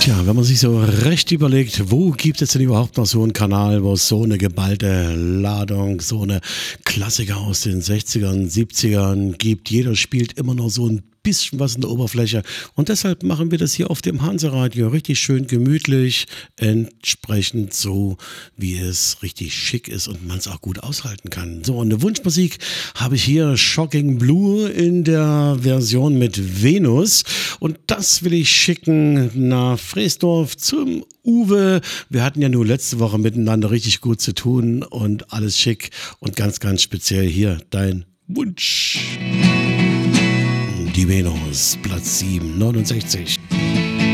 Tja, wenn man sich so recht überlegt, wo gibt es denn überhaupt noch so einen Kanal, wo es so eine geballte Ladung, so eine Klassiker aus den 60ern, 70ern gibt. Jeder spielt immer noch so ein bisschen was in der Oberfläche. Und deshalb machen wir das hier auf dem Hanse-Radio richtig schön gemütlich, entsprechend so, wie es richtig schick ist und man es auch gut aushalten kann. So, und eine Wunschmusik habe ich hier, Shocking Blue in der Version mit Venus. Und das will ich schicken nach Freesdorf zum Uwe. Wir hatten ja nur letzte Woche miteinander richtig gut zu tun und alles schick und ganz, ganz speziell hier dein Wunsch. Die Venus, Platz 7, 69.